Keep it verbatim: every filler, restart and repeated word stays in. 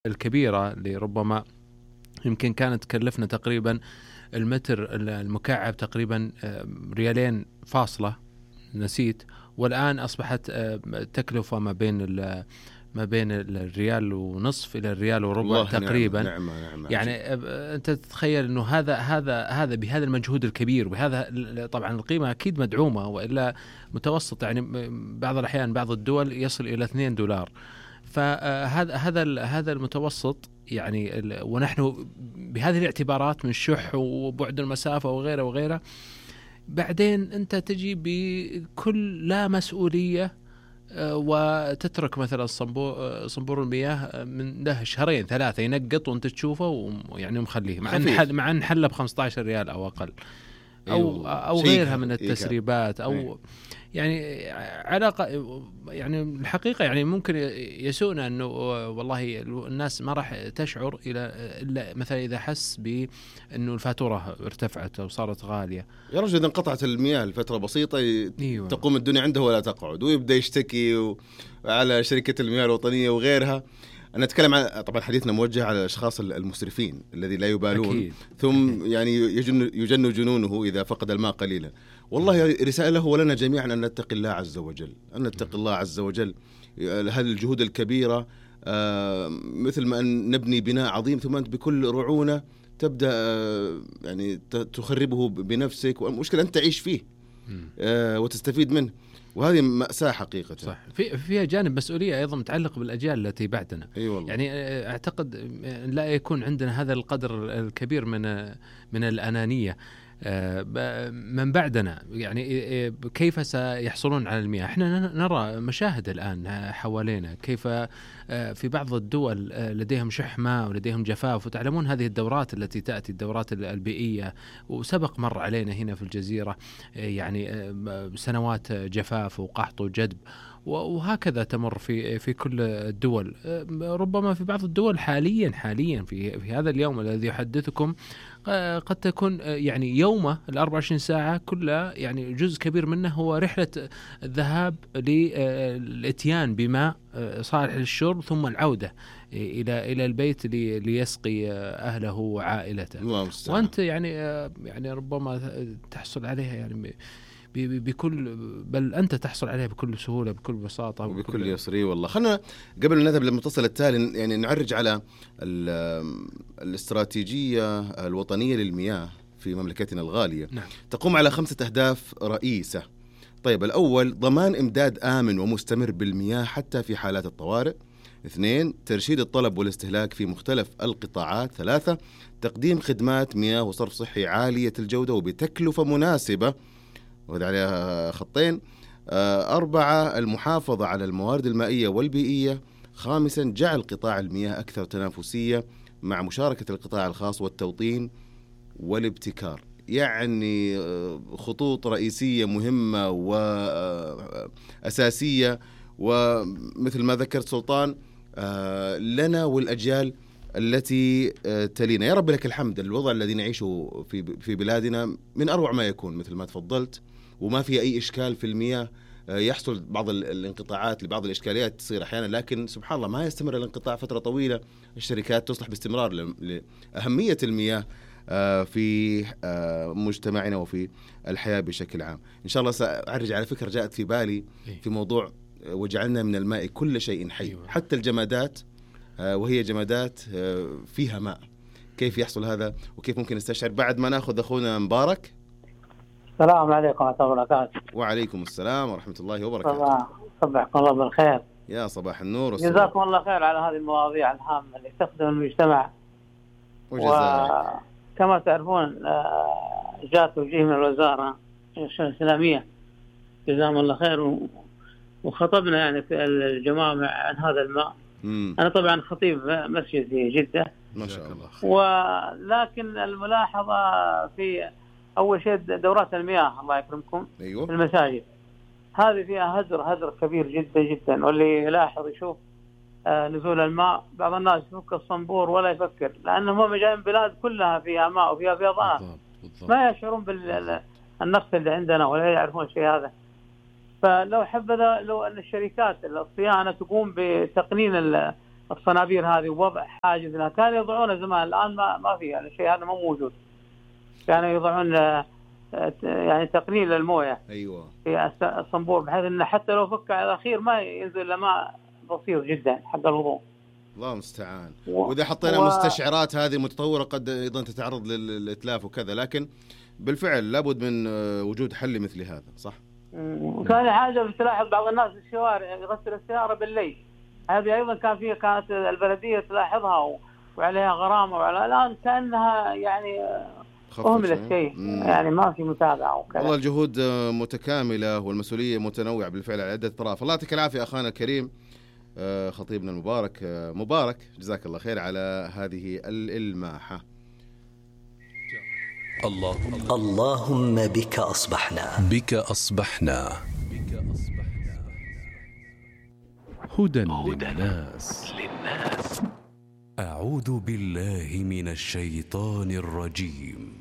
الكبيرة اللي ربما يمكن كانت تكلفنا تقريبا المتر المكعب تقريبا ريالين فاصلة نسيت، والآن أصبحت تكلفة ما بين ما بين الريال ونصف إلى الريال وربع تقريبا. نعمة نعمة يعني أنت تتخيل إنه هذا هذا هذا بهذا المجهود الكبير وبهذا طبعا القيمة أكيد مدعومة، وإلا متوسط يعني بعض الأحيان بعض الدول يصل إلى اثنين دولار. فهذا هذا هذا المتوسط يعني، ونحن بهذه الاعتبارات من شح وبعد المسافة وغيره وغيره. بعدين أنت تجي بكل لا مسؤولية وتترك مثلا صنبور صنبور المياه من له شهرين ثلاثة ينقط وأنت تشوفه ويعني مخليه مع أن حل مع أن حله بخمسة عشر ريال أو أقل، أو أو غيرها من التسريبات أو يعني علاقة. يعني الحقيقة يعني ممكن يسوءنا أنه والله الناس ما راح تشعر إلى إلا مثلا إذا حس بأنه الفاتورة ارتفعت أو صارت غالية. يا رجل إذا انقطعت المياه لفترة بسيطة أيوة. تقوم الدنيا عنده ولا تقعد، ويبدأ يشتكي على شركة المياه الوطنية وغيرها. أنا أتكلم عن طبعا حديثنا موجه على الأشخاص المسرفين الذي لا يبالون أكيد. ثم أكيد. يعني يجن, يجن جنونه إذا فقد الماء قليلا. والله رسالة ولنا جميعا أن نتقي الله عز وجل، أن نتقي الله عز وجل. هذه الجهود الكبيرة آه مثل ما أن نبني بناء عظيم ثم أنت بكل رعونة تبدأ آه يعني تخربه بنفسك، والمشكلة أنت تعيش فيه آه وتستفيد منه، وهذه مأساة حقيقة. صح. في فيها جانب مسؤولية أيضا متعلق بالأجيال التي بعدنا. أي والله. يعني أعتقد لا يكون عندنا هذا القدر الكبير من من الأنانية من بعدنا. يعني كيف سيحصلون على المياه؟ احنا نرى مشاهد الآن حوالينا كيف في بعض الدول لديهم شح ماء ولديهم جفاف، وتعلمون هذه الدورات التي تأتي الدورات البيئية، وسبق مر علينا هنا في الجزيرة يعني سنوات جفاف وقحط وجدب، وهكذا تمر في في كل الدول. ربما في بعض الدول حاليا حاليا في في هذا اليوم الذي يحدثكم قد تكون يعني يومه الأربع وعشرين ساعة كلها يعني جزء كبير منه هو رحلة الذهاب للإتيان بماء صالح للشرب ثم العودة إلى إلى البيت ليسقي أهله وعائلته. وأنت يعني يعني ربما تحصل عليها يعني بكل بل أنت تحصل عليها بكل سهولة بكل بساطة وبكل يسري. والله خلنا قبل نذهب للمتصل التالي يعني نعرج على الاستراتيجية الوطنية للمياه في مملكتنا الغالية. نعم. تقوم على خمسة أهداف رئيسة. طيب الأول ضمان إمداد آمن ومستمر بالمياه حتى في حالات الطوارئ. اثنين ترشيد الطلب والاستهلاك في مختلف القطاعات. ثلاثة تقديم خدمات مياه وصرف صحي عالية الجودة وبتكلفة مناسبة، وهذا عليها خطين. أربعة المحافظة على الموارد المائية والبيئية. خامسا جعل قطاع المياه أكثر تنافسية مع مشاركة القطاع الخاص والتوطين والابتكار. يعني خطوط رئيسية مهمة وأساسية، ومثل ما ذكرت سلطان لنا والأجيال التي تلينا. يا رب لك الحمد. الوضع الذي نعيشه في في بلادنا من أروع ما يكون مثل ما تفضلت، وما في أي إشكال في المياه. يحصل بعض الانقطاعات لبعض الإشكاليات تصير أحيانا، لكن سبحان الله ما يستمر الانقطاع فترة طويلة. الشركات تصلح باستمرار لأهمية المياه في مجتمعنا وفي الحياة بشكل عام. إن شاء الله سأعرج على فكرة جاءت في بالي في موضوع وجعلنا من الماء كل شيء حي، حتى الجمادات وهي جمادات فيها ماء. كيف يحصل هذا وكيف ممكن نستشعر؟ بعد ما ناخذ أخونا مبارك. السلام عليكم ورحمة الله وبركاته. وعليكم السلام ورحمة الله وبركاته. صباح صباحكم الله بالخير. يا صباح النور والسلام. جزاكم الله خير على هذه المواضيع الهامة اللي تخدم المجتمع. وكما تعرفون جاء توجيه من الوزارة الشؤون الإسلامية جزاهم الله خير، وخطبنا يعني في الجماعة عن هذا الماء. مم. أنا طبعا خطيب مسجد في جدة ما شاء الله. ولكن الملاحظة في أول شيء دورات المياه الله يكرمكم. أيوه. في المساجد هذه فيها هدر هدر كبير جدا جدا، واللي يلاحظ يشوف آه نزول الماء بعض الناس يفك الصنبور ولا يفكر، لأنهم جايين بلاد كلها فيها ماء وفيها فيضانات ما يشعرون بالنقص اللي عندنا ولا يعرفون شيء هذا. فلو حبذا لو أن الشركات الصيانة تقوم بتقنين الصنابير هذه ووضع حاجز لها. كانوا يضعونه زمان، الآن ما ما في يعني شيء، هذا مو موجود. كانوا يضعون يعني تقليل للمويه ايوه في الصنبور، بحيث انه حتى لو فك على الاخير ما ينزل الا ماء بسيط جدا حق الوضوء. الله المستعان. و... واذا حطينا و... مستشعرات هذه المتطوره قد ايضا تتعرض للاتلاف وكذا، لكن بالفعل لابد من وجود حل مثل هذا، صح؟ وثاني حاجه بتلاحظ بعض الناس في الشوارع يغسل السياره بالليل، هذه ايضا كان فيها كانت البلديه تلاحظها و... وعليها غرامه، وعلى الان كانها يعني أهمل الشيء، يعني ما في متابعة وكذا. والله الجهود متكاملة والمسؤولية متنوعة بالفعل على عدة أطراف. الله يعطيك العافية أخانا الكريم خطيبنا المبارك مبارك، جزاك الله خير على هذه الإلماحة. اللهم اللهم بك أصبحنا بك أصبحنا هدى للناس. أعوذ بالله من الشيطان الرجيم.